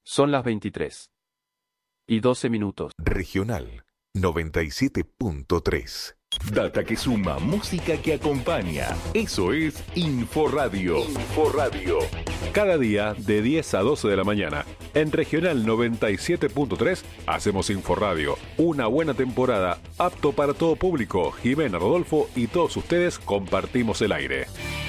Son las 23:12. Regional 97.3. Data que suma, música que acompaña. Eso es Inforadio. Inforadio. Cada día de 10 a 12 de la mañana. En Regional 97.3 hacemos Inforadio. Una buena temporada, apto para todo público. Jimena, Rodolfo y todos ustedes compartimos el aire.